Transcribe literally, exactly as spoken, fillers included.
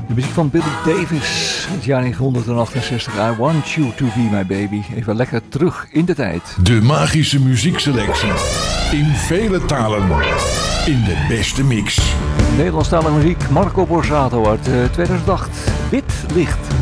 De muziek van Billy Davis, het jaar negentien achtenzestig. I Want You To Be My Baby. Even lekker terug in de tijd. De magische muziekselectie. In vele talen. In de beste mix. Nederlandstalige muziek, Marco Borsato uit tweeduizend acht. Wit licht.